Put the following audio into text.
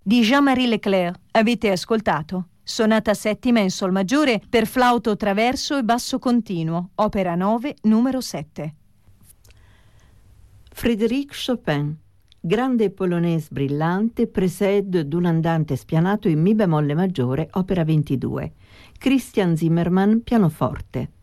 di Jean-Marie Leclerc. Avete ascoltato? Sonata settima in sol maggiore per flauto traverso e basso continuo, opera 9, numero 7. Frédéric Chopin, grande polonese brillante, précède d'un andante spianato in mi bemolle maggiore, opera 22. Christian Zimmermann, pianoforte.